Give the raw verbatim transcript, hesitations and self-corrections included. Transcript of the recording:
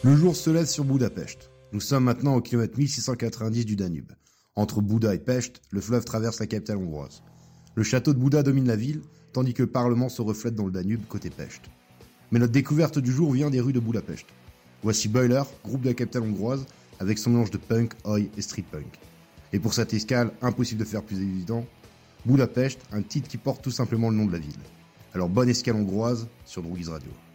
Le jour se lève sur Budapest. Nous sommes maintenant au kilomètre mille six cent quatre-vingt-dix du Danube. Entre Buda et Pest, le fleuve traverse la capitale hongroise. Le château de Buda domine la ville, tandis que le Parlement se reflète dans le Danube côté Pest. Mais notre découverte du jour vient des rues de Budapest. Voici Boiler, groupe de la capitale hongroise, avec son mélange de punk, oi et street punk. Et pour cette escale, impossible de faire plus évident, Budapest, un titre qui porte tout simplement le nom de la ville. Alors bonne escale hongroise sur Droogies Radio.